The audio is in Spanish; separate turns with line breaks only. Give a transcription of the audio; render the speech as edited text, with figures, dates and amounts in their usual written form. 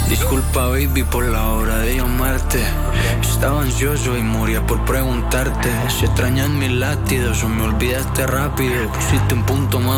Disculpa, baby, por la hora de llamarte. Estaba ansioso y moría por preguntarte. Se extrañan mis latidos o me olvidaste rápido. Pusiste un punto más